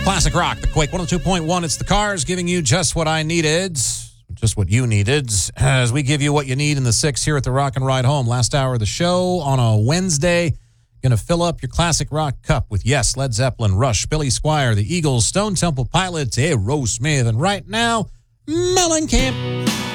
Classic rock, the Quake 102.1. It's the Cars giving you just what I needed, just what you needed, as we give you what you need in the 6 here at the Rock and Ride Home. Last hour of the show on a Wednesday. Going to fill up your classic rock cup with, yes, Led Zeppelin, Rush, Billy Squier, the Eagles, Stone Temple Pilots, Aerosmith, and right now, Mellencamp.